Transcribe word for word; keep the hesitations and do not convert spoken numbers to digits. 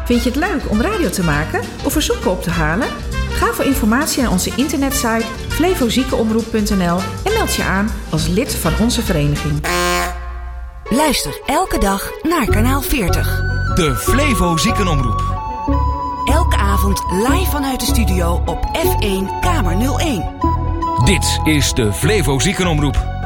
Vind je het leuk om radio te maken of verzoeken op te halen? Ga voor informatie naar onze internetsite flevoziekenomroep punt n l en meld je aan als lid van onze vereniging. Luister elke dag naar kanaal veertig. De Flevo Ziekenomroep. Elke avond live vanuit de studio op F één Kamer nul één. Dit is de Flevo Ziekenomroep.